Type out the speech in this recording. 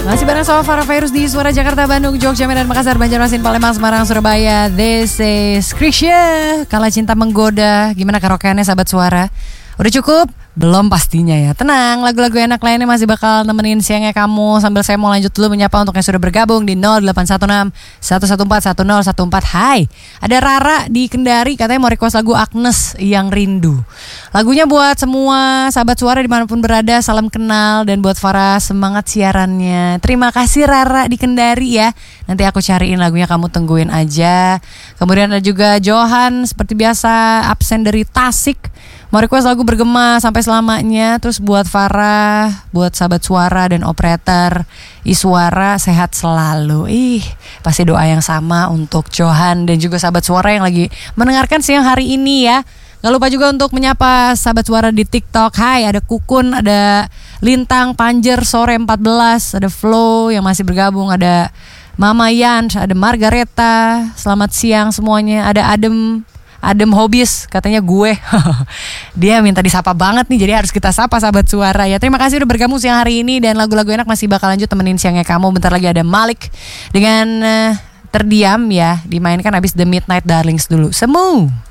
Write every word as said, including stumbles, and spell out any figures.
Masih bareng sama Farah Fairuz di Suara Jakarta, Bandung, Jogja, Medan, Makassar, Banjarmasin, Palembang, Semarang, Surabaya. This is Krisya. Kala cinta menggoda. Gimana karaokeannya sahabat Suara? Udah cukup? Belum pastinya ya. Tenang, lagu-lagu enak lainnya masih bakal nemenin siangnya kamu. Sambil saya mau lanjut dulu menyapa untuk yang sudah bergabung di nol delapan satu enam satu satu empat satu nol satu empat. Hai, ada Rara di Kendari katanya mau request lagu Agnes yang Rindu. Lagunya buat semua sahabat Suara dimanapun berada, salam kenal. Dan buat Farah, semangat siarannya. Terima kasih Rara di Kendari ya. Nanti aku cariin lagunya, kamu tungguin aja. Kemudian ada juga Johan, seperti biasa absen dari Tasik, mau request lagu Bergema Sampai Selamanya. Terus buat Farah, buat sahabat Suara dan operator Iswara, sehat selalu. Ih, pasti doa yang sama untuk Johan dan juga sahabat Suara yang lagi mendengarkan siang hari ini ya. Gak lupa juga untuk menyapa sahabat Suara di TikTok. Hai, ada Kukun, ada Lintang, Panjer, Sore empat belas, ada Flo yang masih bergabung, ada Mama Yan, ada Margareta. Selamat siang semuanya. Ada Adem, Adem Hobis, katanya gue. Dia minta disapa banget nih, jadi harus kita sapa sahabat Suara ya. Terima kasih udah bergabung siang hari ini. Dan lagu-lagu enak masih bakal lanjut temenin siangnya kamu. Bentar lagi ada Malik dengan uh, Terdiam ya, dimainkan abis The Midnight Darlings dulu. Semu.